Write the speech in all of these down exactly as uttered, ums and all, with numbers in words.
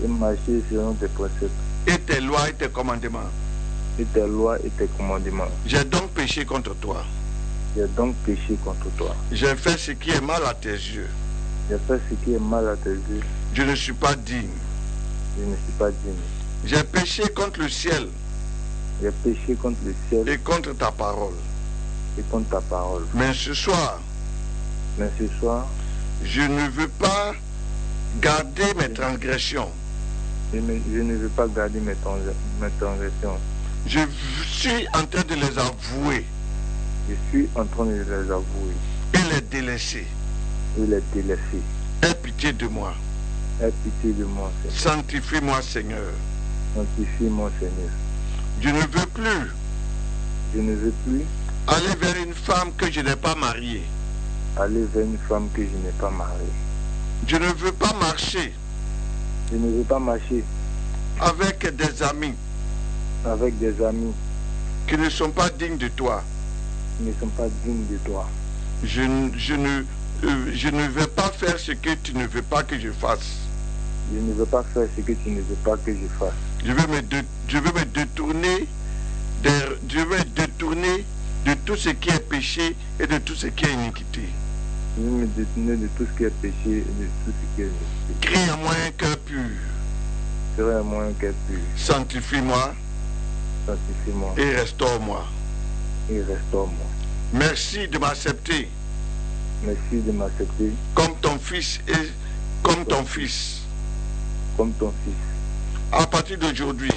et marcher selon tes préceptes et tes lois et tes commandements. et tes lois et tes commandements. J'ai donc péché contre toi. J'ai donc péché contre toi. J'ai fait ce qui est mal à tes yeux. J'ai fait ce qui est mal à tes yeux. Je ne suis pas digne. Je ne suis pas digne. J'ai péché contre le ciel J'ai péché contre le ciel et contre ta parole. et contre ta parole. Mais ce soir, Mais ce soir, je ne veux pas garder mes transgressions. je ne, je ne veux pas garder mes, trans- mes transgressions. Je suis en train de les avouer Je suis en train de les avouer et les délaisser. et les délaisser. Aie pitié de moi. Aie pitié de moi, Seigneur. Sanctifie-moi, Seigneur. Sanctifie-moi, Seigneur. Je ne veux plus Je ne veux plus aller vers une femme que je n'ai pas mariée. aller vers une femme que je n'ai pas mariée. Je ne veux pas marcher Je ne veux pas marcher avec des amis avec des amis qui ne sont pas dignes de toi. qui ne sont pas dignes de toi. Je, n- je, ne, euh, je ne vais pas faire ce que tu ne veux pas que je fasse. Je ne veux pas faire ce que tu ne veux pas que je fasse. Je veux me, dé- je veux me détourner des, je veux me détourner de tout ce qui est péché et de tout ce qui est iniquité. Je veux me détourner de tout ce qui est péché et de tout ce qui est iniquité. Crée en moi un cœur pur. Serait à moi un cœur pur. Sanctifie-moi Sanctifie-moi et restaure-moi. et restaure-moi. Merci de m'accepter Merci de m'accepter comme ton fils et comme ton fils. comme ton fils. À partir d'aujourd'hui,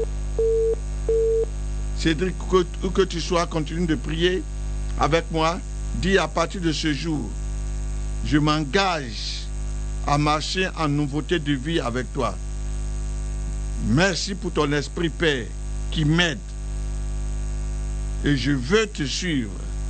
Cédric, que- où que tu sois, continue de prier avec moi. Dis à partir de ce jour, je m'engage à marcher en nouveauté de vie avec toi. Merci pour ton esprit, Père, qui m'aide. Et je veux te suivre.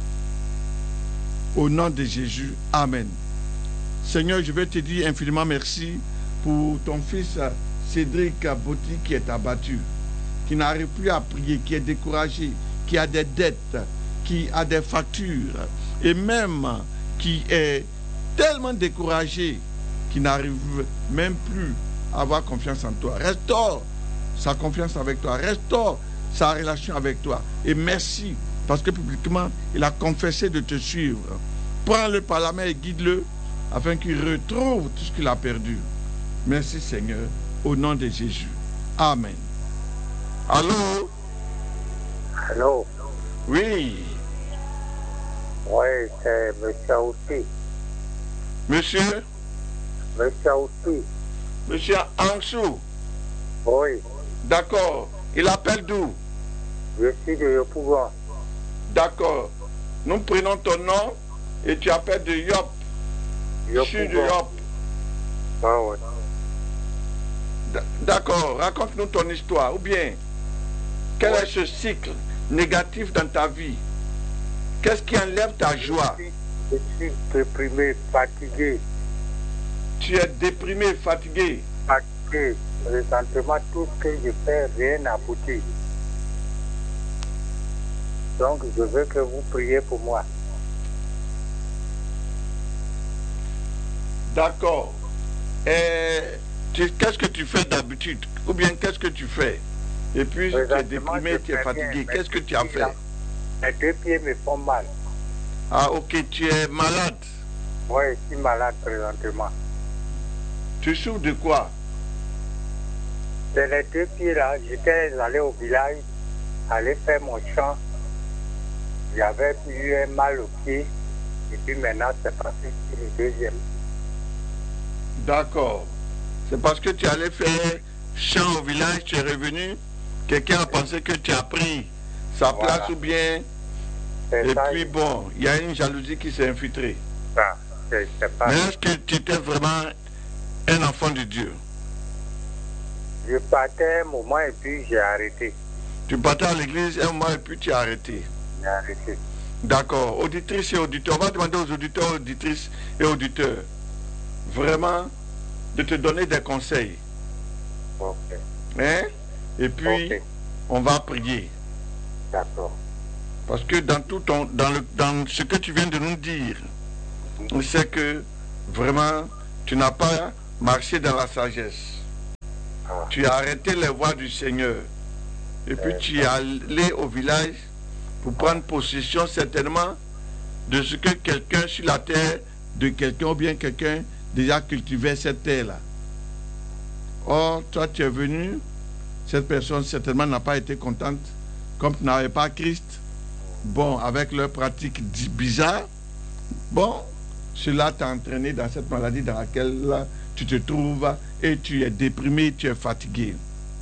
Au nom de Jésus, Amen. Seigneur, je veux te dire infiniment merci pour ton fils Cédric Botti qui est abattu, qui n'arrive plus à prier, qui est découragé, qui a des dettes, qui a des factures, et même qui est tellement découragé qu'il n'arrive même plus à avoir confiance en toi. Restaure sa confiance avec toi, restaure sa relation avec toi. Et merci, parce que publiquement, il a confessé de te suivre. Prends-le par la main et guide-le, afin qu'il retrouve tout ce qu'il a perdu. Merci Seigneur, au nom de Jésus. Amen. Allô? Allô? Oui. Oui, c'est M. Aussi. Monsieur? M. Aussi. Monsieur Ansou? Oui, D'accord. Il appelle d'où? je suis de Yopougon. D'accord. Nous prenons ton nom et tu appelles de Yop. Je suis de Yop. Ah ouais. D- D'accord. Raconte-nous ton histoire. Ou bien, quel est ce cycle négatif dans ta vie? Qu'est-ce qui enlève ta joie? Je suis déprimé, fatigué, Tu es déprimé, fatigué. fatigué. Présentement, tout ce que je fais, rien n'aboutit. Donc, je veux que vous priez pour moi. D'accord. Et tu- qu'est-ce que tu fais d'habitude? Ou bien qu'est-ce que tu fais? Et puis tu es Présentement, déprimé, je tu es fais fatigué. rien, mais Qu'est-ce que tu as je suis fait? là. Mes deux pieds me font mal. Ah ok, tu es malade. Moi, je suis malade présentement. Tu souffres de quoi? C'est les deux pieds là. J'étais allé au village, aller faire mon champ. J'avais eu un mal au pied. Et puis maintenant, c'est passé sur le deuxième. D'accord. C'est parce que tu allais faire chant au village, tu es revenu. Quelqu'un a pensé que tu as pris sa Voilà. place ou bien. C'est Et ça, puis bon, il y a une jalousie qui s'est infiltrée. ça. C'est c'est pas. Mais est-ce que tu étais vraiment un enfant de Dieu? Je partais un moment et puis j'ai arrêté. Tu partais à l'église un moment et puis tu as arrêté. J'ai arrêté. D'accord. Auditrices et auditeurs, on va demander aux auditeurs, auditrices et auditeurs vraiment de te donner des conseils. Ok. Hein? Et puis, Ok. on va prier. D'accord. Parce que dans tout ton, dans, le, dans ce que tu viens de nous dire, c'est que vraiment, tu n'as pas marché dans la sagesse. Tu as arrêté les voies du Seigneur. Et puis tu es allé au village pour prendre possession certainement de ce que quelqu'un sur la terre, de quelqu'un ou bien quelqu'un déjà cultivait cette terre-là. Or, toi tu es venu, cette personne certainement n'a pas été contente, comme tu n'avais pas Christ, bon, avec leurs pratiques bizarres, bon, cela t'a entraîné dans cette maladie dans laquelle là, tu te trouves et tu es déprimé, tu es fatigué.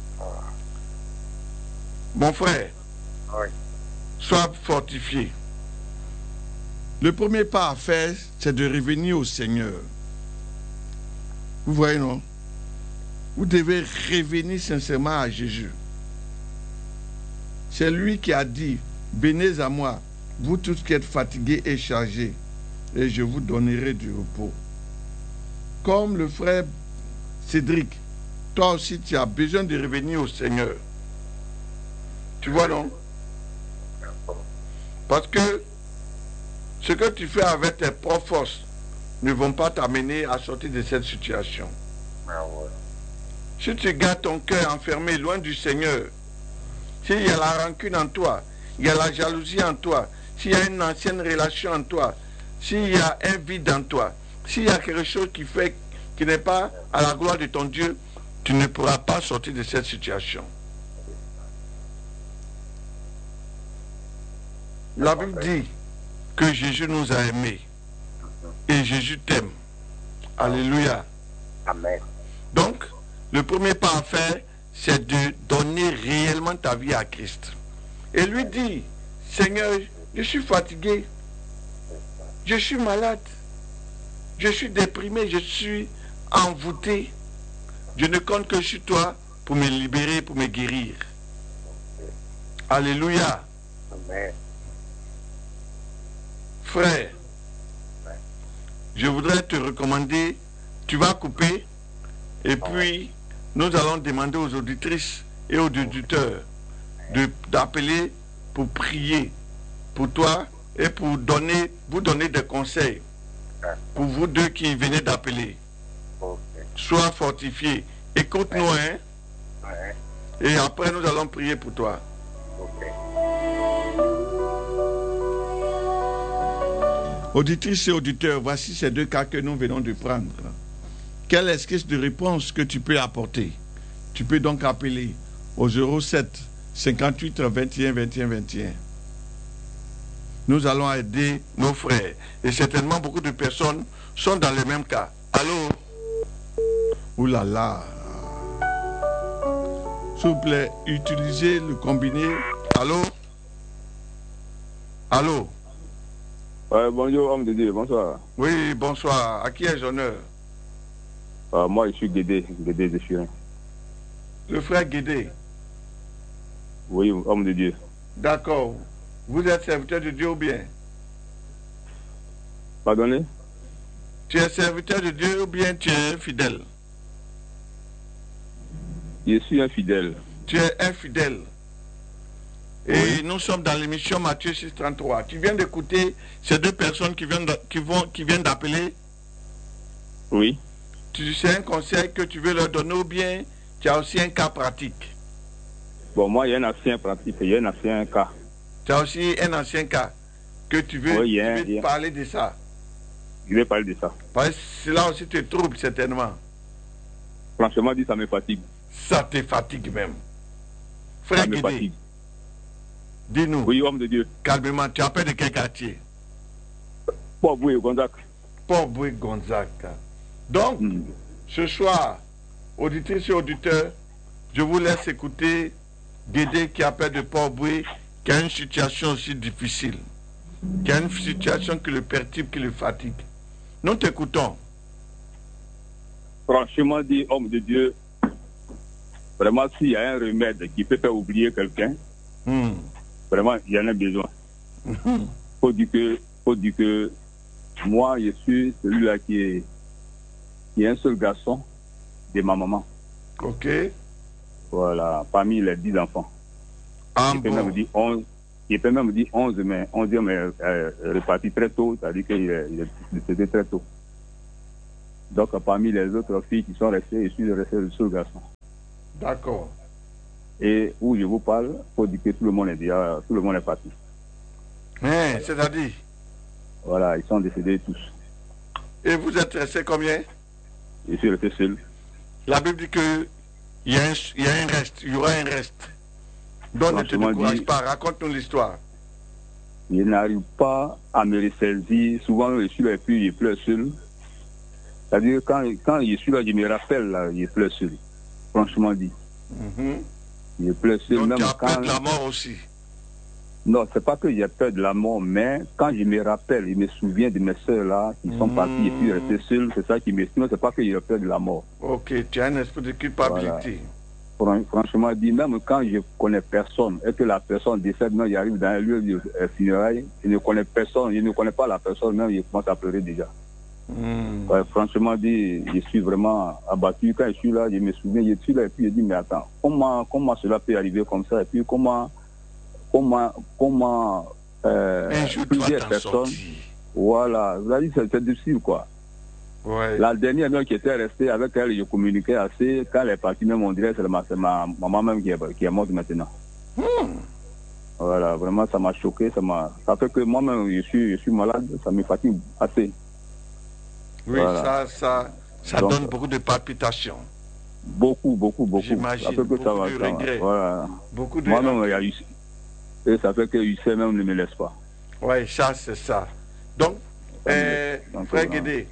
Mon frère, Oui. sois fortifié. Le premier pas à faire, c'est de revenir au Seigneur. Vous voyez, non? Vous devez revenir sincèrement à Jésus. C'est lui qui a dit, venez à moi, vous tous qui êtes fatigués et chargés, et je vous donnerai du repos. Comme le frère Cédric, toi aussi tu as besoin de revenir au Seigneur. Tu vois, non? Parce que ce que tu fais avec tes propres forces ne vont pas t'amener à sortir de cette situation. Si tu gardes ton cœur enfermé loin du Seigneur, s'il y a la rancune en toi, il y a la jalousie en toi, s'il y a une ancienne relation en toi, s'il y a un vide en toi, s'il y a quelque chose qui fait qui n'est pas à la gloire de ton Dieu, tu ne pourras pas sortir de cette situation. La Bible dit que Jésus nous a aimés et Jésus t'aime. Alléluia. Amen. Donc, le premier pas à faire, c'est de donner réellement ta vie à Christ. Et lui dit, Seigneur, je suis fatigué, je suis malade, je suis déprimé, je suis envoûté. Je ne compte que sur toi pour me libérer, pour me guérir. Alléluia. Amen. Frère, je voudrais te recommander, tu vas couper, et puis nous allons demander aux auditrices et aux auditeurs de, d'appeler pour prier pour toi et pour donner, vous donner des conseils pour vous deux qui venez d'appeler. Sois fortifié. Écoute-nous, hein. Et après nous allons prier pour toi. Auditrices et auditeurs, voici ces deux cas que nous venons de prendre. Quelle espèce de réponse que tu peux apporter? Tu peux donc appeler au zéro sept cinquante-huit vingt et un vingt et un vingt et un. Nous allons aider nos frères. Et certainement beaucoup de personnes sont dans le même cas. Allô? Ouh là là. S'il vous plaît, utilisez le combiné. Allô? Allô? Ouais, bonjour, homme de Dieu, bonsoir. Oui, bonsoir. À qui ai-je honneur? Euh, moi, je suis Guédé, Guédé de Chirin. Le frère Guédé. Oui, homme de Dieu. D'accord. Vous êtes serviteur de Dieu ou bien? Pardonnez? Tu es serviteur de Dieu ou bien tu es fidèle? Je suis infidèle. Tu es infidèle. Et oui. Nous sommes dans l'émission Matthieu six trente-trois. Tu viens d'écouter ces deux personnes qui viennent, de, qui vont, qui viennent d'appeler? Oui. Tu sais un conseil que tu veux leur donner ou bien tu as aussi un cas pratique? Bon, moi, il y a un ancien pratique, il y a un ancien cas. Tu as aussi un ancien cas que tu veux, oui, tu veux parler de ça? Je vais parler de ça. Parce que cela aussi te trouble certainement. Franchement dit, ça me fatigue. Ça te fatigue même. Frère Guédé, dis-nous. Oui, homme de Dieu. Calmement, tu appelles de quel quartier? Port-Boué, Gonzac. Port-Boué, Gonzac. Donc, mm. ce soir, auditrices et auditeurs, je vous laisse écouter Guédé qui appelle de Port-Boué, qui a une situation aussi difficile, qui a une situation qui le perturbe, qui le fatigue. Nous t'écoutons. Franchement dit, homme de Dieu, vraiment, s'il y a un remède qui peut faire oublier quelqu'un, mm. vraiment, il y en a besoin. Il mm. faut dire que, faut dire que moi, je suis celui-là qui est, qui est un seul garçon de ma maman. Ok. Voilà, parmi les dix enfants. Ah, il, bon. peut même dire onze, il peut même dire onze, mais onzième est euh, reparti très tôt, c'est-à-dire qu'il est, il est décédé très tôt. Donc, parmi les autres filles qui sont restées, je suis resté le seul garçon. D'accord. Et où je vous parle, il faut dire que tout le monde est déjà, tout le monde est parti. Hein, c'est-à-dire? Voilà, ils sont décédés tous. Et vous êtes resté combien? Je suis resté seul. La Bible dit que il y, a un, il y a un reste, il y aura un reste. Donc ne te décourage dit, pas, raconte-nous l'histoire. Je n'arrive pas à me ressaisir. Souvent, je suis là et puis je pleure seul. C'est-à-dire, quand, quand je suis là, je me rappelle, là, je pleure seul. Franchement dit. Mm-hmm. Je pleure seul. Donc même tu as quand... peur de la mort aussi? Non, c'est pas que j'ai peur de la mort, mais quand je me rappelle, je me souviens de mes soeurs là, qui sont mmh. parties et puis restées seules, c'est ça qui me... Sinon, c'est pas que j'ai peur de la mort. Ok, tu as un esprit de culpabilité. Voilà. Franchement dit, même quand je connais personne et que la personne décède, non, j'arrive dans un lieu de funérailles, je ne connais personne, je ne connais pas la personne, même je commence à pleurer déjà. Mmh. Ouais, franchement dit, je suis vraiment abattu. Quand je suis là, je me souviens, je suis là et puis je dis, mais attends, comment, comment cela peut arriver comme ça? Et puis comment... Comment, comment euh, plusieurs personnes, sortir. Voilà, vous avez dit c'est difficile quoi. Ouais. La dernière même qui était restée avec elle, je communiquais assez. Quand elle est partie, même on dirait c'est ma, ma maman même qui est, qui est morte maintenant. Hmm. Voilà, vraiment ça m'a choqué, ça m'a, ça fait que moi-même je suis, je suis malade, ça me fatigue assez. Oui, voilà. ça, ça, ça Donc, donne beaucoup de palpitations. Beaucoup, beaucoup, beaucoup. J'imagine. Ça fait que beaucoup ça va, de ça regrets. Va, voilà. Beaucoup de moi-même il y a eu. Et ça fait que U C même ne me laisse pas. Oui, ça, c'est ça. Donc, euh, frère Guédé,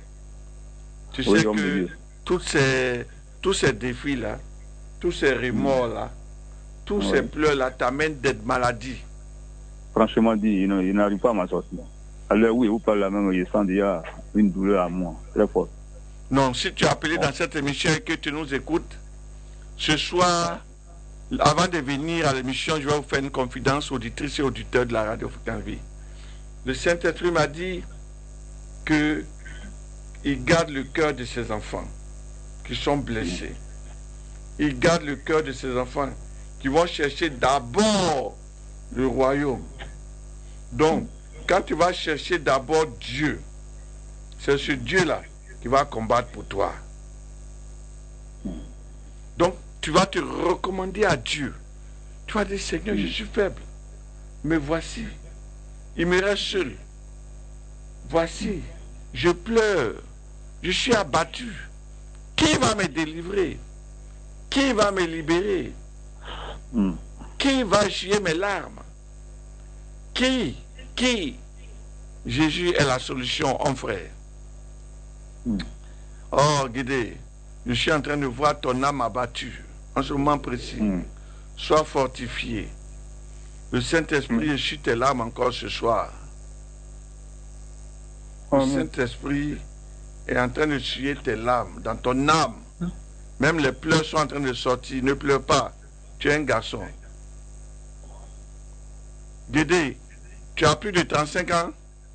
tu oui, sais que tous ces, tous ces défis-là, tous ces remords-là, mmh. tous oui. ces pleurs-là t'amènent des maladies. Franchement dit, il n'arrive pas à m'en sortir. Alors oui, vous parlez là même, je sens déjà une douleur à moi, très forte. Non, si tu as appelé dans cette émission et que tu nous écoutes, ce soir... Avant de venir à l'émission, je vais vous faire une confidence auditrice et auditeur de la radio Fréquence Vie. Le Saint-Esprit m'a dit qu'il garde le cœur de ses enfants qui sont blessés. Il garde le cœur de ses enfants qui vont chercher d'abord le royaume. Donc, quand tu vas chercher d'abord Dieu, c'est ce Dieu-là qui va combattre pour toi. Donc, tu vas te recommander à Dieu. Tu vas dire, Seigneur, je suis faible. Mais voici, il me reste seul. Voici, je pleure. Je suis abattu. Qui va me délivrer? Qui va me libérer? Mm. Qui va essuyer mes larmes? Qui? Qui? Jésus est la solution, mon frère. Mm. Oh, Guédé, je suis en train de voir ton âme abattue. En ce moment précis, mm. sois fortifié. Le Saint-Esprit mm. essuie tes larmes encore ce soir. Le mm. Saint-Esprit est en train de essuyer tes larmes dans ton âme. Mm. Même les pleurs sont en train de sortir. Ne pleure pas. Tu es un garçon. Guédé, tu as plus de trente-cinq ans?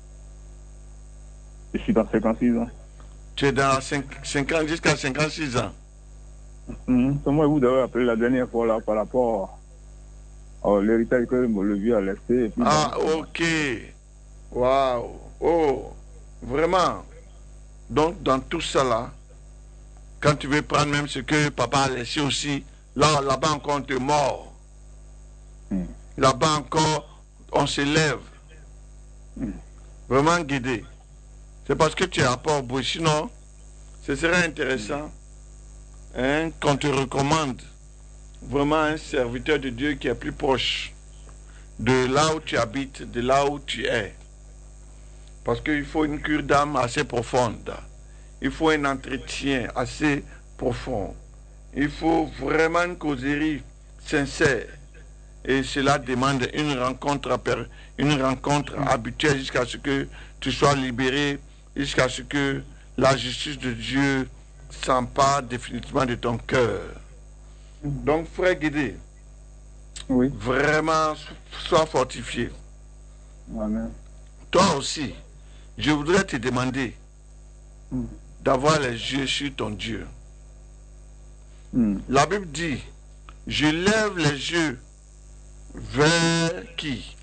Je suis dans cinquante-six ans. Tu es dans cinquante jusqu'à cinquante-six ans. Mmh. C'est moi, vous devez appeler la dernière fois là par rapport à l'héritage que le vieux a laissé. Ah, ok. Waouh. Oh, vraiment. Donc, dans tout ça là, quand tu veux prendre même ce que papa a laissé aussi, là, là-bas encore on te mord. Mmh. Là-bas encore, on se lève. Mmh. Vraiment guidé. C'est parce que tu es à Port-Boueux. Sinon, ce serait intéressant. Hein, qu'on te recommande vraiment un serviteur de Dieu qui est plus proche de là où tu habites, de là où tu es. Parce qu'il faut une cure d'âme assez profonde. Il faut un entretien assez profond. Il faut vraiment une causerie sincère. Et cela demande une rencontre, une rencontre habituelle jusqu'à ce que tu sois libéré, jusqu'à ce que la justice de Dieu s'empare définitivement de ton cœur. Mm-hmm. Donc, frère Guédé, oui. Vraiment, sois fortifié. Amen. Toi aussi, je voudrais te demander mm. d'avoir les yeux sur ton Dieu. Mm. La Bible dit, je lève les yeux vers qui?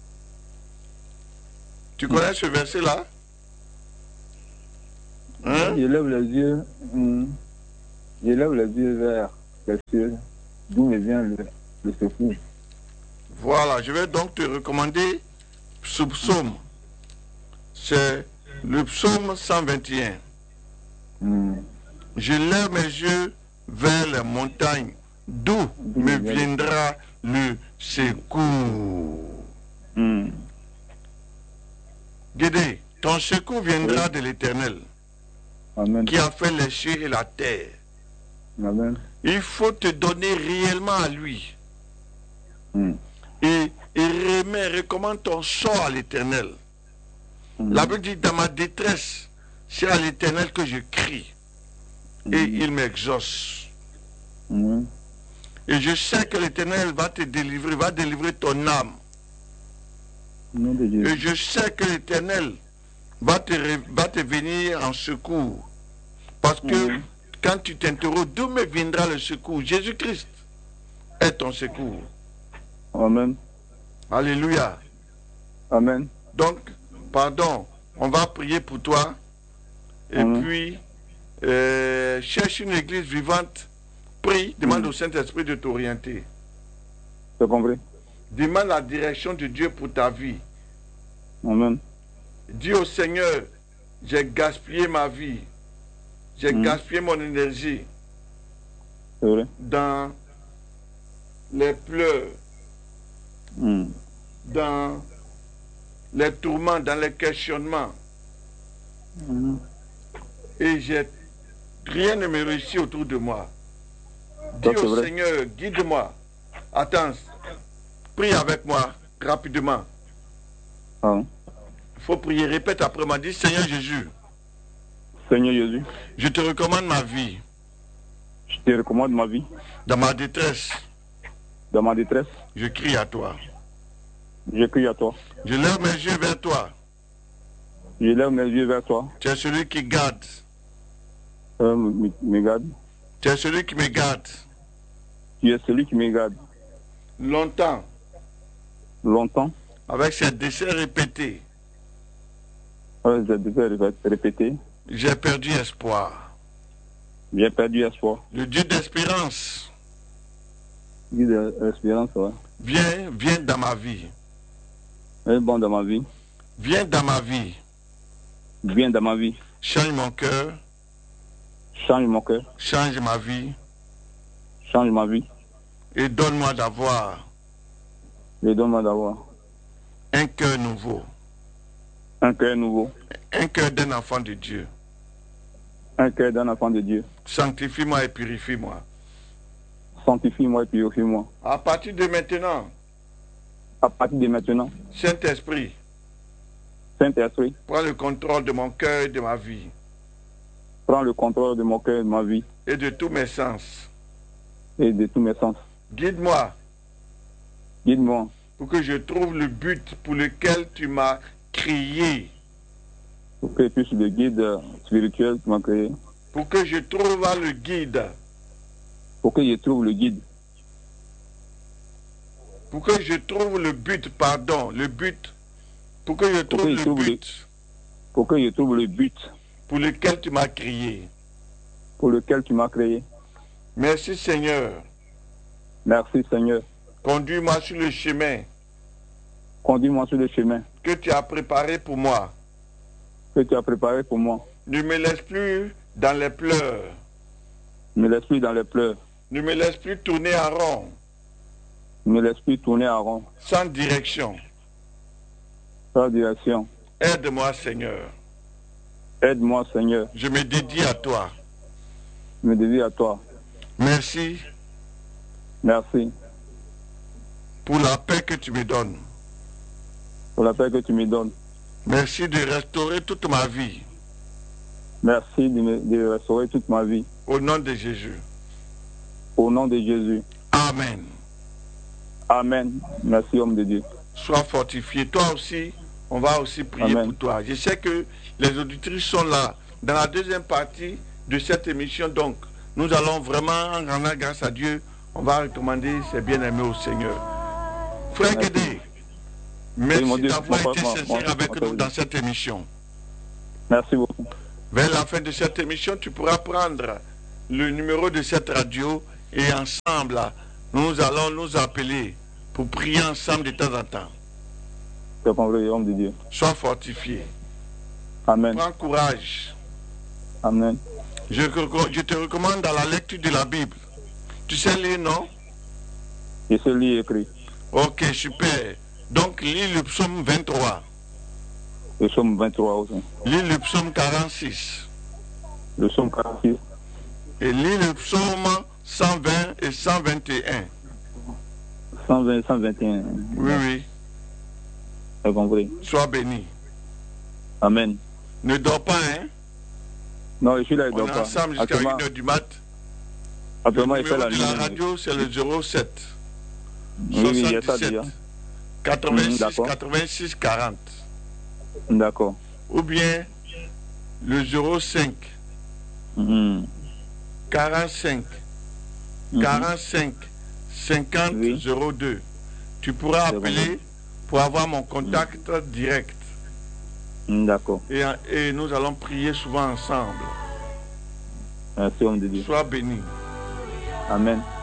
Tu mm. connais ce verset-là? Hein? Je lève les yeux, mm, je lève les yeux vers les cieux. d'où me vient le, le secours. Voilà, je vais donc te recommander ce psaume. C'est le psaume cent vingt et un. Mm. Je lève mes yeux vers les montagnes, d'où me viendra le secours. Mm. Guédé, ton secours viendra Oui. de l'Éternel, Amen. qui a fait les cieux et la terre. Amen. Il faut te donner réellement à lui. Mm. Et, et remets, recommande ton sort à l'Éternel. Mm. La Bible dit, dans ma détresse, c'est à l'Éternel que je crie. Et Mm. il m'exauce. Mm. Et je sais que l'Éternel va te délivrer, va délivrer ton âme. Au nom de Jésus. Et je sais que l'Éternel va te, va te venir en secours. Parce que Mm. quand tu t'interroges, d'où me viendra le secours? Jésus-Christ est ton secours. Amen. Alléluia. Amen. Donc, pardon, on va prier pour toi. Et Amen. puis, euh, cherche une église vivante. Prie, demande Mm. au Saint-Esprit de t'orienter. Tu compris? Demande la direction de Dieu pour ta vie. Amen. Dis au Seigneur, j'ai gaspillé ma vie. J'ai Mm. gaspillé mon énergie C'est vrai? dans les pleurs, Mm. dans les tourments, dans les questionnements. Mm. Et j'ai rien ne me réussit autour de moi. Ça, Dis c'est au vrai. Seigneur, guide-moi. Attends, prie avec moi rapidement. Ah. Il faut prier, répète après moi. Dis, Seigneur Jésus, Seigneur Jésus, je te recommande ma vie. je te recommande ma vie. Dans ma détresse, Dans ma détresse, je crie à toi. je crie à toi. Je lève mes yeux vers toi. Je lève mes yeux vers toi. Tu es celui qui garde. Euh, me, me garde. Tu es celui qui me garde. Tu es celui qui me garde. Longtemps, Longtemps, avec ces décès répétés, avec des décès répétés, j'ai perdu espoir. j'ai perdu espoir. Le Dieu d'espérance, Guide de l'espérance, ouais. viens, viens dans ma vie. est bon dans ma vie. Viens dans ma vie. Viens dans ma vie. Change mon cœur. Change mon cœur. Change ma vie. Change ma vie. Et donne-moi d'avoir Et donne-moi d'avoir un cœur nouveau. un cœur nouveau. Un cœur d'un enfant de Dieu. Un cœur d'un enfant de Dieu. Sanctifie-moi et purifie-moi. Sanctifie-moi et purifie-moi. À partir de maintenant, À partir de maintenant, Saint-Esprit, Saint-Esprit, prends le contrôle de mon cœur et de ma vie. prends le contrôle de mon cœur et de ma vie Et de tous mes sens. et de tous mes sens. Guide-moi Guide-moi pour que je trouve le but pour lequel tu m'as créé. pour que je puisse le guide spirituel qui m'a créé. Pour que je trouve le guide. Pour que je trouve le guide. Pour que je trouve le but, pardon, le but. Pour que je Pour trouve que je le trouve le- but Pour que je trouve le but pour lequel tu m'as créé. pour lequel tu m'as créé. Merci Seigneur. Merci Seigneur. Conduis-moi sur le chemin Conduis-moi sur le chemin que tu as préparé pour moi. que tu as préparé pour moi. Ne me laisse plus dans les pleurs. Ne me laisse plus dans les pleurs. Ne me laisse plus tourner en rond, Ne me laisse plus tourner en rond. sans direction. Sans direction. Aide-moi Seigneur. Aide-moi Seigneur. Je me dédie à toi. Je me dédie à toi. Merci Merci pour la paix que tu me donnes. pour la paix que tu me donnes. Merci de restaurer toute ma vie. Merci de, me, de restaurer toute ma vie. Au nom de Jésus. Au nom de Jésus. Amen. Amen. Merci homme de Dieu. Sois fortifié. Toi aussi, on va aussi prier Amen. pour toi. Je sais que les auditrices sont là. Dans la deuxième partie de cette émission, donc, nous allons vraiment, en rendant grâce à Dieu, on va recommander ses bien-aimés au Seigneur. Frère Merci. Guédé, Oui, merci mon Dieu, d'avoir mon été frère, sincère mon- avec mon- nous dans cette émission. Merci beaucoup. Vers la fin de cette émission, tu pourras prendre le numéro de cette radio et ensemble, nous allons nous appeler pour prier ensemble de temps en temps. C'est compris, homme de Dieu. Sois fortifié. Amen. Prends courage. Amen. Je, je te recommande dans la lecture de la Bible. Tu sais lire, non? Je sais lire et écrire. Ok, super. Donc, lis le psaume vingt-trois. Le psaume vingt-trois aussi. Lis le psaume quarante-six. Le psaume quarante-six. Et lis le psaume cent vingt et cent vingt et un. cent vingt, cent vingt et un. Oui, oui. J'ai compris. Sois béni. Amen. Ne dors pas, hein? Non, je suis là, je ne On dors est pas. ensemble jusqu'à une heure du mat. Actuellement, Le il fait numéro la de la nuit. radio, c'est le zéro sept Oui, oui, il y a ça soixante-dix-sept déjà. quatre-vingt-six Mhm, d'accord. quatre-vingt-six quarante. D'accord. Ou bien le zéro cinq Mhm. quarante-cinq Mhm. quarante-cinq cinquante Oui. zéro deux. Tu pourras C'est appeler bon. pour avoir mon contact direct. Mhm, d'accord. Et, et nous allons prier souvent ensemble. Merci, homme de Dieu. Sois béni. Amen.